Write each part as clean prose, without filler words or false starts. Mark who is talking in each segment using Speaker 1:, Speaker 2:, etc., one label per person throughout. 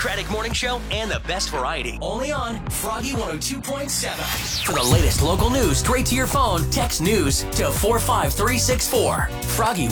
Speaker 1: Democratic Morning Show and the best variety. Only on Froggy 102.7. For the latest local news straight to your phone, text news to 45364. Froggy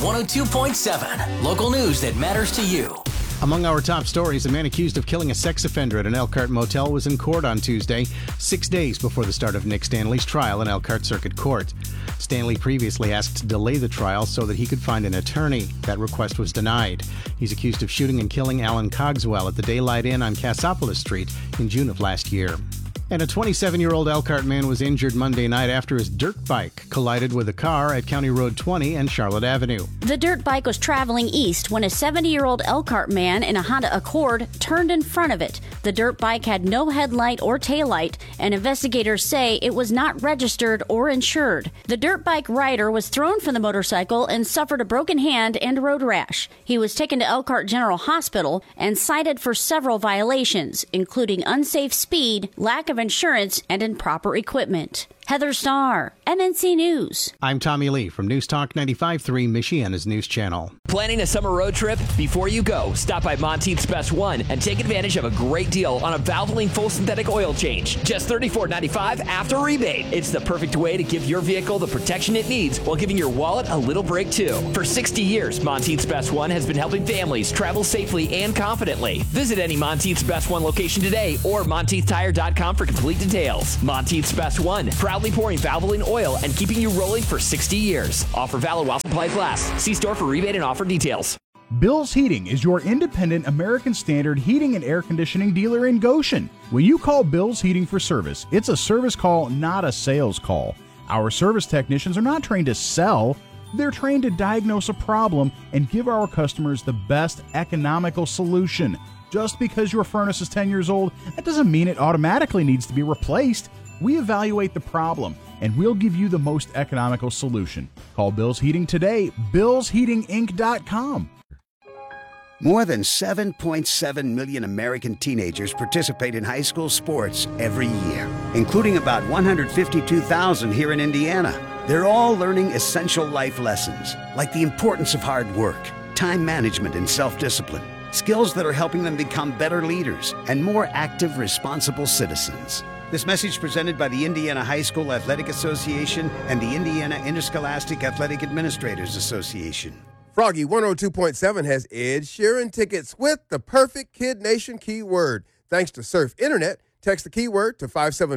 Speaker 1: 102.7. Local news that matters to you.
Speaker 2: Among our top stories, a man accused of killing a sex offender at an Elkhart motel was in court on Tuesday, 6 days before the start of Nick Stanley's trial in Elkhart Circuit Court. Stanley previously asked to delay the trial so that he could find an attorney. That request was denied. He's accused of shooting and killing Alan Cogswell at the Daylight Inn on Cassopolis Street in June of last year. And a 27-year-old Elkhart man was injured Monday night after his dirt bike collided with a car at County Road 20 and Charlotte Avenue.
Speaker 3: The dirt bike was traveling east when a 70-year-old Elkhart man in a Honda Accord turned in front of it. The dirt bike had no headlight or taillight, and investigators say it was not registered or insured. The dirt bike rider was thrown from the motorcycle and suffered a broken hand and a road rash. He was taken to Elkhart General Hospital and cited for several violations, including unsafe speed, lack of insurance, and improper equipment. Heather Starr, MNC News.
Speaker 2: I'm Tommy Lee from News Talk 95.3, Michiana's news channel.
Speaker 4: Planning a summer road trip? Before you go, stop by Monteith's Best One and take advantage of a great deal on a Valvoline full synthetic oil change. Just $34.95 after rebate. It's the perfect way to give your vehicle the protection it needs while giving your wallet a little break too. For 60 years, Monteith's Best One has been helping families travel safely and confidently. Visit any Monteith's Best One location today or MonteithTire.com for complete details. Monteith's Best One, proudly pouring Valvoline oil and keeping you rolling for 60 years. Offer valid while supplies last. See store for rebate and offer details.
Speaker 5: Bill's Heating is your independent American Standard heating and air conditioning dealer in Goshen. When you call Bill's Heating for service, it's a service call, not a sales call. Our service technicians are not trained to sell. They're trained to diagnose a problem and give our customers the best economical solution. Just because your furnace is 10 years old, that doesn't mean it automatically needs to be replaced. We evaluate the problem, and we'll give you the most economical solution. Call Bill's Heating today, billsheatinginc.com.
Speaker 6: More than 7.7 million American teenagers participate in high school sports every year, including about 152,000 here in Indiana. They're all learning essential life lessons, like the importance of hard work, time management, and self-discipline. Skills that are helping them become better leaders and more active, responsible citizens. This message presented by the Indiana High School Athletic Association and the Indiana Interscholastic Athletic Administrators Association.
Speaker 7: Froggy 102.7 has Ed Sheeran tickets with the perfect Kid Nation keyword. Thanks to Surf Internet, text the keyword to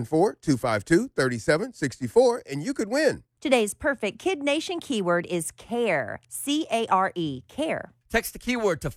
Speaker 7: 574-252-3764 and you could win.
Speaker 8: Today's perfect Kid Nation keyword is CARE, C-A-R-E, CARE.
Speaker 9: Text the keyword to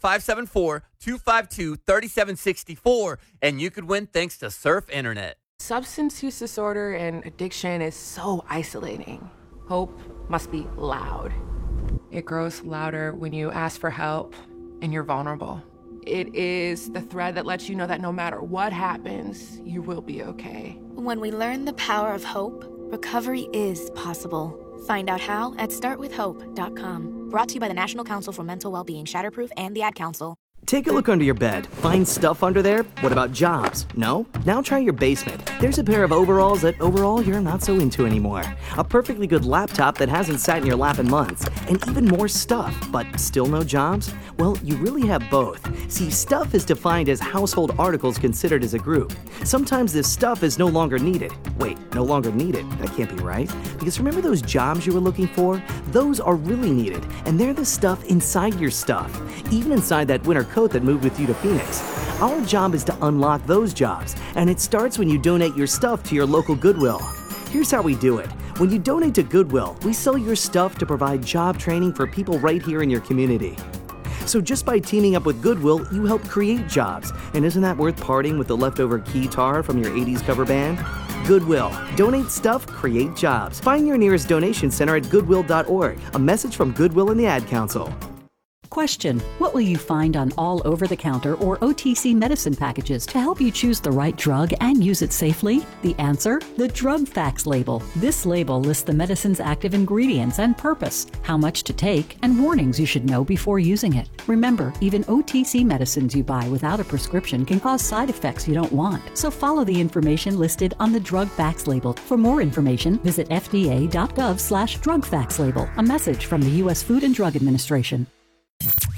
Speaker 9: 574-252-3764 and you could win thanks to Surf Internet.
Speaker 10: Substance use disorder and addiction is so isolating. Hope must be loud. It grows louder when you ask for help and you're vulnerable. It is the thread that lets you know that no matter what happens, you will be okay.
Speaker 11: When we learn the power of hope, recovery is possible. Find out how at startwithhope.com. Brought to you by the National Council for Mental Wellbeing, Shatterproof, and the Ad Council.
Speaker 12: Take a look under your bed. Find stuff under there? What about jobs? No? Now try your basement. There's a pair of overalls that overall you're not so into anymore. A perfectly good laptop that hasn't sat in your lap in months. And even more stuff, but still no jobs? Well, you really have both. See, stuff is defined as household articles considered as a group. Sometimes this stuff is no longer needed. Wait, no longer needed? That can't be right. Because remember those jobs you were looking for? Those are really needed, and they're the stuff inside your stuff. Even inside that winter coat that moved with you to Phoenix. Our job is to unlock those jobs, and it starts when you donate your stuff to your local Goodwill. Here's how we do it. When you donate to Goodwill, we sell your stuff to provide job training for people right here in your community. So just by teaming up with Goodwill, you help create jobs. And isn't that worth parting with the leftover keytar from your 80s cover band? Goodwill. Donate stuff, create jobs. Find your nearest donation center at goodwill.org. A message from Goodwill and the Ad Council.
Speaker 13: Question: what will you find on all over-the-counter or OTC medicine packages to help you choose the right drug and use it safely? The answer: the Drug Facts label. This label lists the medicine's active ingredients and purpose, how much to take, and warnings you should know before using it. Remember, even OTC medicines you buy without a prescription can cause side effects you don't want. So follow the information listed on the Drug Facts label. For more information, visit fda.gov/drugfactslabel. A message from the U.S. Food and Drug Administration.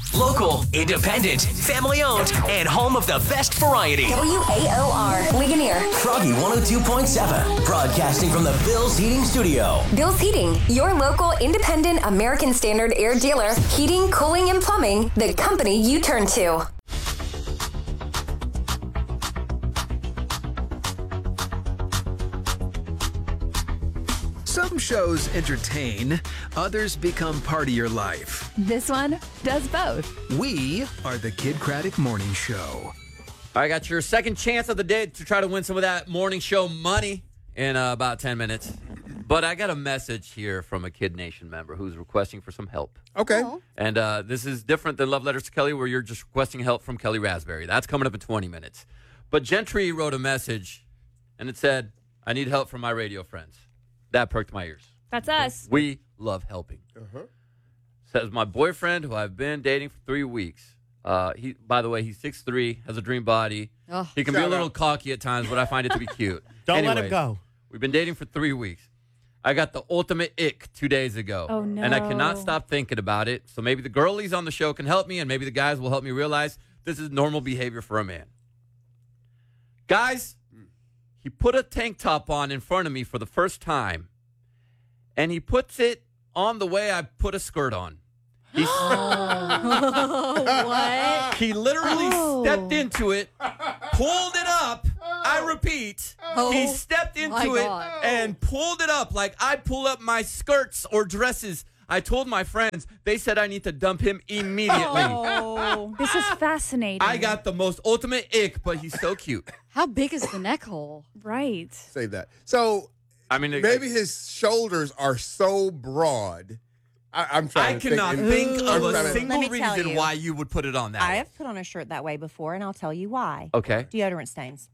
Speaker 1: Local, independent, family owned, and home of the best variety.
Speaker 14: WAOR, Ligonier.
Speaker 1: Froggy 102.7, broadcasting from the Bill's Heating Studio.
Speaker 14: Bill's Heating, your local independent American Standard air dealer. Heating, cooling, and plumbing, the company you turn to.
Speaker 15: Some shows entertain, others become part of your life.
Speaker 16: This one does both.
Speaker 15: We are the Kid Craddock Morning Show.
Speaker 9: All right, got your second chance of the day to try to win some of that morning show money in about 10 minutes. But I got a message here from a Kid Nation member who's requesting for some help.
Speaker 7: Okay.
Speaker 16: Oh.
Speaker 9: And this is different than Love Letters to Kelly, where you're just requesting help from Kelly Raspberry. That's coming up in 20 minutes. But Gentry wrote a message, and it said, I need help from my radio friends. That perked my ears.
Speaker 16: That's us.
Speaker 9: We love helping. Says, my boyfriend, who I've been dating for 3 weeks. He, by the way, he's 6'3", has a dream body.
Speaker 16: Oh.
Speaker 9: He can be a little cocky at times, but I find it to be cute.
Speaker 17: Don't let him go.
Speaker 9: We've been dating for 3 weeks. I got the ultimate ick 2 days ago.
Speaker 16: Oh, no.
Speaker 9: And I cannot stop thinking about it. So maybe the girlies on the show can help me, and maybe the guys will help me realize this is normal behavior for a man. Guys, he put a tank top on in front of me for the first time, and he puts it on the way I put a skirt on. He,
Speaker 16: What?
Speaker 9: He literally stepped into it, pulled it up. I repeat, he stepped into it and pulled it up like I pull up my skirts or dresses. I told my friends. They said I need to dump him immediately.
Speaker 16: Oh, this is fascinating.
Speaker 9: I got the most ultimate ick, but he's so cute.
Speaker 18: How big is the neck hole?
Speaker 16: Right.
Speaker 7: Save that. So,
Speaker 9: I mean,
Speaker 7: maybe his shoulders are so broad. I'm trying
Speaker 9: I
Speaker 7: to
Speaker 9: cannot think of a single
Speaker 8: Let me tell
Speaker 9: reason
Speaker 8: you.
Speaker 9: why you would put it on that.
Speaker 8: I have put on a shirt that way before, and I'll tell you why.
Speaker 9: Okay.
Speaker 8: Deodorant stains.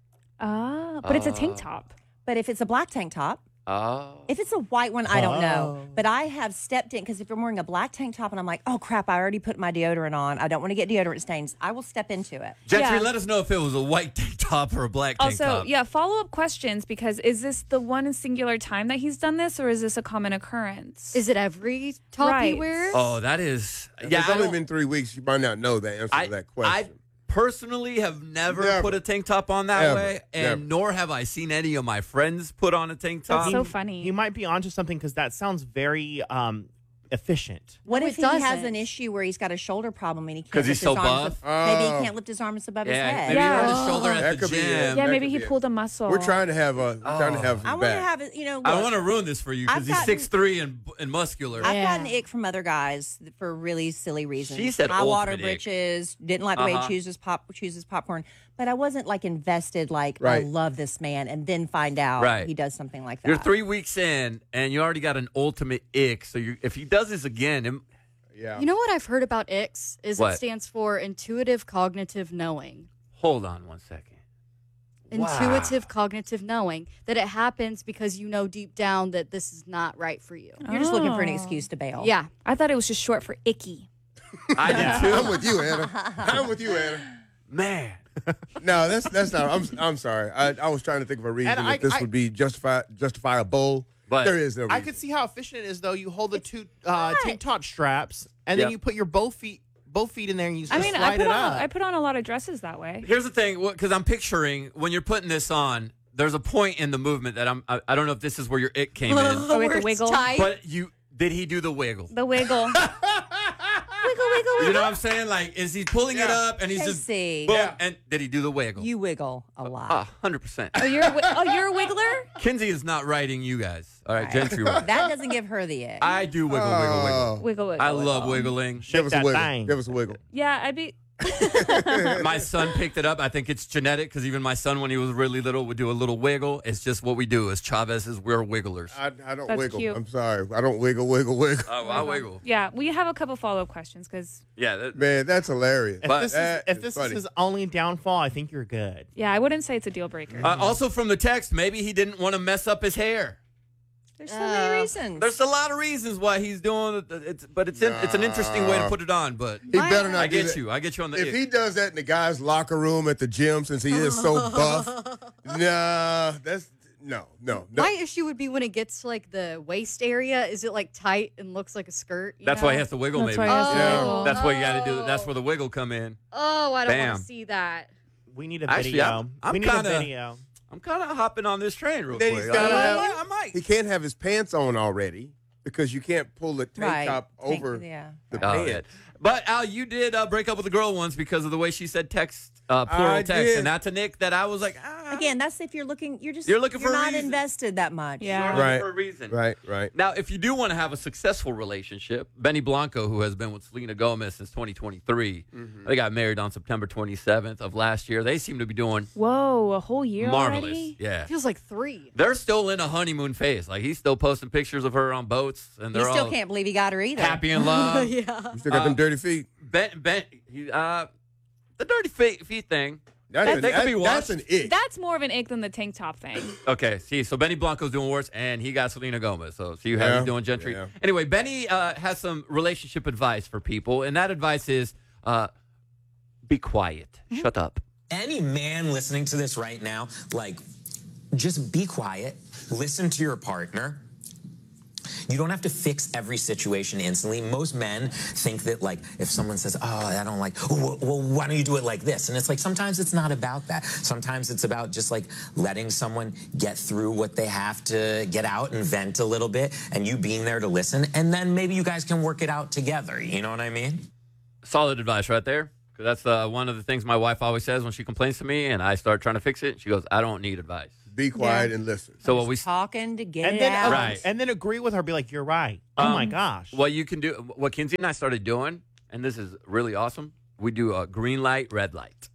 Speaker 16: But it's a tank top.
Speaker 8: But if it's a black tank top,
Speaker 9: Oh.
Speaker 8: if it's a white one, I don't know. But I have stepped in, because if I'm wearing a black tank top and I'm like, oh, crap, I already put my deodorant on. I don't want to get deodorant stains. I will step into it.
Speaker 9: Gentry, let us know if it was a white tank top or a black tank
Speaker 16: Also,
Speaker 9: top.
Speaker 16: yeah, follow-up questions, because is this the one singular time that he's done this, or is this a common occurrence?
Speaker 18: Is it every top he wears?
Speaker 9: Oh, that is.
Speaker 7: If
Speaker 9: Yeah,
Speaker 7: it's
Speaker 9: I
Speaker 7: only
Speaker 9: don't-
Speaker 7: been 3 weeks. You might not know the answer to that question.
Speaker 9: I personally have never put a tank top on that
Speaker 7: Ever.
Speaker 9: way, and
Speaker 7: Never.
Speaker 9: nor have I seen any of my friends put on a tank top.
Speaker 16: That's so funny.
Speaker 17: He might be onto something, because that sounds very efficient.
Speaker 8: What
Speaker 18: No,
Speaker 8: if
Speaker 18: it
Speaker 8: he has
Speaker 18: doesn't.
Speaker 8: an issue where he's got a shoulder problem and he can't
Speaker 9: 'Cause he's
Speaker 8: lift his
Speaker 9: so
Speaker 8: arms
Speaker 9: buff?
Speaker 8: Maybe he
Speaker 7: Oh.
Speaker 8: can't lift his arms above his
Speaker 9: Yeah,
Speaker 8: head.
Speaker 9: maybe he hurt his shoulder
Speaker 7: That
Speaker 9: at the
Speaker 7: could be it.
Speaker 9: gym.
Speaker 16: yeah,
Speaker 7: That
Speaker 16: maybe
Speaker 7: could
Speaker 16: he
Speaker 7: be it.
Speaker 16: pulled a muscle.
Speaker 7: We're trying to have his
Speaker 8: I want to
Speaker 7: back.
Speaker 8: have it, look,
Speaker 9: I want to ruin this for you because
Speaker 8: I've
Speaker 9: he's
Speaker 8: gotten-
Speaker 9: 6'3" and muscular.
Speaker 8: I've gotten ick from other guys for really silly reasons.
Speaker 9: She said
Speaker 8: high water
Speaker 9: ultimate ick.
Speaker 8: britches, didn't like the way
Speaker 9: Uh-huh.
Speaker 8: he chooses popcorn. But I wasn't like invested, like, I
Speaker 9: Right.
Speaker 8: love this man, and then find out
Speaker 9: Right.
Speaker 8: he does something like that.
Speaker 9: You're 3 weeks in, and you already got an ultimate ick. So if he does this again,
Speaker 7: yeah.
Speaker 18: You know what I've heard about ICS is
Speaker 9: What?
Speaker 18: it stands for Intuitive Cognitive Knowing.
Speaker 9: Hold on 1 second.
Speaker 18: Intuitive cognitive knowing, that it happens because you know deep down that this is not right for you.
Speaker 8: You're just looking for an excuse to bail.
Speaker 18: Yeah.
Speaker 16: I thought it was just short for icky.
Speaker 9: I did too.
Speaker 7: I'm with you, Anna. I'm with you, Anna.
Speaker 9: Man.
Speaker 7: No, that's not. I'm sorry. I was trying to think of a reason
Speaker 17: And
Speaker 7: that this would be justifiable.
Speaker 9: But
Speaker 7: there is no reason.
Speaker 17: I could see how efficient it is, though. You hold the two tank top straps, and then
Speaker 9: Yeah.
Speaker 17: you put your both feet in there, and you just
Speaker 16: I mean,
Speaker 17: slide it up.
Speaker 16: I put on a lot of dresses that way.
Speaker 9: Here's the thing, because I'm picturing when you're putting this on, there's a point in the movement that I don't know if this is where your ick came in.
Speaker 16: Oh, wait, the wiggle.
Speaker 9: But did he do the wiggle?
Speaker 16: The wiggle. Wiggle, wiggle, wiggle.
Speaker 9: You know what I'm saying? Like, is he pulling it up and he's just
Speaker 8: Casey.
Speaker 9: boom? And did he do the wiggle?
Speaker 8: You wiggle a lot.
Speaker 9: 100%.
Speaker 16: Oh, you're a wiggler?
Speaker 9: Kinsey is not writing you guys. All right, Gentry.
Speaker 8: That doesn't give her the ick.
Speaker 9: I do wiggle, wiggle, wiggle.
Speaker 16: Wiggle, wiggle.
Speaker 9: I love wiggling.
Speaker 7: Give us a wiggle. Give us a wiggle.
Speaker 16: Yeah, I'd be.
Speaker 9: My son picked it up. I think it's genetic because even my son, when he was really little, would do a little wiggle. It's just what we do. As Chavez's, we're wigglers.
Speaker 7: I don't
Speaker 16: That's
Speaker 7: wiggle.
Speaker 16: cute.
Speaker 7: I'm sorry. I don't wiggle.
Speaker 9: Oh, I wiggle.
Speaker 16: Yeah, we have a couple follow-up questions because.
Speaker 9: Yeah,
Speaker 7: Man, that's hilarious.
Speaker 17: If this is his only downfall, I think you're good.
Speaker 16: Yeah, I wouldn't say it's a deal breaker.
Speaker 9: Also from the text, maybe he didn't want to mess up his hair.
Speaker 8: There's so many reasons.
Speaker 9: There's a lot of reasons why he's doing it. But it's an interesting way to put it on. But
Speaker 7: He better not.
Speaker 9: I
Speaker 7: do
Speaker 9: get
Speaker 7: that.
Speaker 9: you. I get you on the.
Speaker 7: If
Speaker 9: ick.
Speaker 7: he does that in the guy's locker room at the gym, since he is so buff, nah, No.
Speaker 18: My issue would be when it gets to like the waist area. Is it like tight and looks like a skirt?
Speaker 9: That's why he has to wiggle,
Speaker 16: That's
Speaker 9: maybe.
Speaker 16: why he has to wiggle.
Speaker 9: That's what you got to do. That's where the wiggle come in.
Speaker 18: Oh, I don't want
Speaker 9: Bam.
Speaker 18: to see that.
Speaker 17: We need a
Speaker 9: Actually,
Speaker 17: video. We need a video.
Speaker 9: I'm kind of hopping on this train real
Speaker 7: Then
Speaker 9: quick.
Speaker 7: he's gotta have-
Speaker 9: I might.
Speaker 7: He can't have his pants on already because you can't pull the tank
Speaker 8: Right.
Speaker 7: top
Speaker 8: Tank-
Speaker 7: over
Speaker 8: yeah.
Speaker 7: the
Speaker 9: Oh,
Speaker 7: pants.
Speaker 9: yeah. But Al, you did break up with a girl once because of the way she said text, plural
Speaker 7: I
Speaker 9: text,
Speaker 7: did.
Speaker 9: and that's a Nick that I was like,
Speaker 8: Again, that's if you're looking. You're
Speaker 9: looking for a
Speaker 8: not
Speaker 9: reason.
Speaker 8: invested that much.
Speaker 16: Yeah.
Speaker 7: Right.
Speaker 9: for a reason.
Speaker 7: Right.
Speaker 9: Now, if you do want to have a successful relationship, Benny Blanco, who has been with Selena Gomez since 2023, they got married on September 27th of last year. They seem to be doing
Speaker 16: Whoa, a whole year
Speaker 9: marvelous.
Speaker 16: already?
Speaker 9: Yeah.
Speaker 18: Feels like 3.
Speaker 9: They're still in a honeymoon phase. Like, he's still posting pictures of her on boats, and
Speaker 8: You
Speaker 9: they're
Speaker 8: still
Speaker 9: all
Speaker 8: can't believe he got her either.
Speaker 9: happy in love.
Speaker 18: Yeah.
Speaker 7: You still got them dirty feet.
Speaker 9: The dirty feet thing.
Speaker 7: That's
Speaker 9: They could be
Speaker 7: that's
Speaker 9: washed.
Speaker 7: an ick.
Speaker 16: That's more of an ick than the tank top thing.
Speaker 9: Okay, see, so Benny Blanco's doing worse, and he got Selena Gomez. So see how
Speaker 7: Yeah,
Speaker 9: he's doing Gentry.
Speaker 7: yeah.
Speaker 9: Anyway, Benny has some relationship advice for people, and that advice is be quiet. Shut up.
Speaker 19: Any man listening to this right now, like, just be quiet, listen to your partner. You don't have to fix every situation instantly. Most men think that, like, if someone says, oh, I don't like, well, why don't you do it like this? And it's like, sometimes it's not about that. Sometimes it's about just, like, letting someone get through what they have to get out and vent a little bit, and you being there to listen, and then maybe you guys can work it out together. You know what I mean?
Speaker 9: Solid advice right there. 'Cause that's one of the things my wife always says when she complains to me, and I start trying to fix it. She goes, I don't need advice.
Speaker 7: Be quiet and listen.
Speaker 9: So what we
Speaker 8: Talking to get
Speaker 17: And
Speaker 8: it
Speaker 17: then,
Speaker 8: out.
Speaker 9: Right.
Speaker 17: and then agree with her. Be like, you're right. Oh my gosh.
Speaker 9: what you can do, what Kinsey and I started doing, and this is really awesome. We do a green light, red light.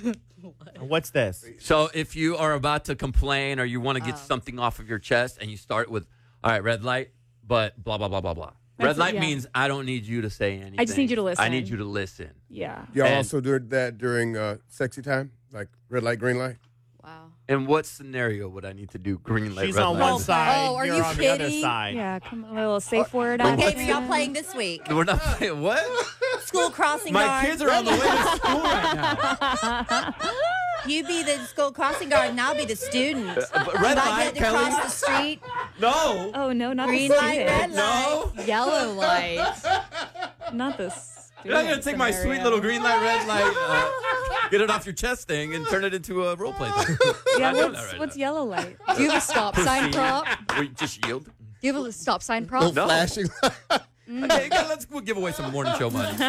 Speaker 17: What's this?
Speaker 9: So if you are about to complain or you want to get something off of your chest, and you start with, all right, red light, but blah blah blah blah blah. Red light
Speaker 16: yeah.
Speaker 9: means I don't need you to say anything.
Speaker 16: I just need you to listen.
Speaker 9: I need you to listen.
Speaker 16: Yeah.
Speaker 7: Y'all
Speaker 9: And-
Speaker 7: also do that during sexy time, like red light, green light.
Speaker 18: Wow.
Speaker 9: In what scenario would I need to do green light,
Speaker 17: She's
Speaker 9: red
Speaker 17: on
Speaker 9: light?
Speaker 17: one side.
Speaker 18: Oh, are
Speaker 17: you're
Speaker 18: you
Speaker 17: on the other
Speaker 18: kidding?
Speaker 17: side.
Speaker 16: Yeah, come on, a little safe word.
Speaker 8: What game are y'all playing this week?
Speaker 9: We're not playing what?
Speaker 8: School crossing
Speaker 9: My
Speaker 8: guard.
Speaker 9: kids are on the way to school right now.
Speaker 8: You be the school crossing guard, and I'll be the student.
Speaker 9: But red
Speaker 8: Do I
Speaker 9: light,
Speaker 8: get to
Speaker 9: Kelly.
Speaker 8: cross the street?
Speaker 9: No.
Speaker 16: Oh, no, not
Speaker 8: Green
Speaker 16: the
Speaker 8: light,
Speaker 16: student.
Speaker 8: red light.
Speaker 9: No.
Speaker 18: Yellow light.
Speaker 16: Not the student.
Speaker 9: You're not gonna take my sweet
Speaker 16: scenario.
Speaker 9: little green light, red light, get it off your chest thing, and turn it into a role play thing.
Speaker 16: Yeah,
Speaker 9: I'm not doing
Speaker 16: what's,
Speaker 9: that right
Speaker 16: what's
Speaker 9: now.
Speaker 16: yellow light?
Speaker 18: Do you have a stop sign prop?
Speaker 9: We just yield.
Speaker 18: Do you have a stop sign prop?
Speaker 9: No.
Speaker 7: Flashing.
Speaker 9: Okay, we'll give away some morning show money.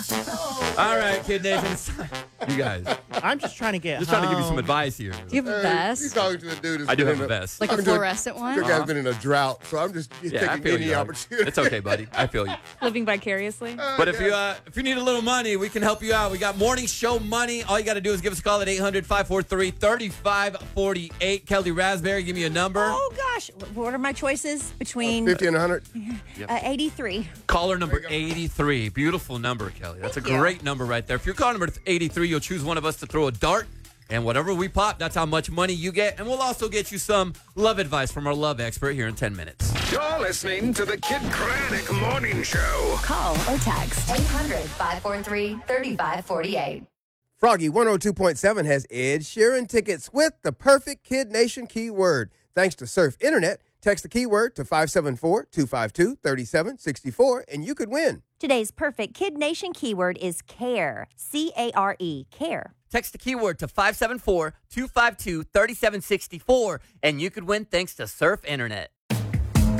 Speaker 9: All right, Kid Nation. You guys.
Speaker 17: I'm just trying to get
Speaker 9: Just trying to give you some
Speaker 17: home.
Speaker 9: advice here.
Speaker 18: Do you have a
Speaker 7: He's
Speaker 18: vest?
Speaker 7: talking to the dude. that's
Speaker 9: I do
Speaker 7: been
Speaker 9: have
Speaker 7: in
Speaker 9: a vest.
Speaker 18: Like a
Speaker 7: I've been doing-
Speaker 18: fluorescent one?
Speaker 7: The guy's been in a drought, so I'm just
Speaker 9: Yeah, I
Speaker 7: taking
Speaker 9: feel
Speaker 7: any
Speaker 9: you.
Speaker 7: opportunity.
Speaker 9: It's okay, buddy. I feel you.
Speaker 16: Living vicariously.
Speaker 9: But if you need a little money, we can help you out. We got morning show money. All you got to do is give us a call at 800-543-3548. Kelly Raspberry, give me a number.
Speaker 8: Oh, gosh. What are my choices between
Speaker 7: 50 and 100.
Speaker 8: 83?
Speaker 9: Caller number 83. Beautiful number, Kelly. That's a great number right there. If you're caller number 83, you'll choose one of us to throw a dart. And whatever we pop, that's how much money you get. And we'll also get you some love advice from our love expert here in 10 minutes.
Speaker 20: You're listening to the Kid Craddock Morning Show.
Speaker 14: Call or text 800-543-3548.
Speaker 7: Froggy 102.7 has Ed Sheeran tickets with the perfect Kid Nation keyword. Thanks to Surf Internet, text the keyword to 574-252-3764 and you could win.
Speaker 8: Today's perfect Kid Nation keyword is CARE. C-A-R-E. CARE.
Speaker 9: Text the keyword to 574-252-3764 and you could win thanks to Surf Internet.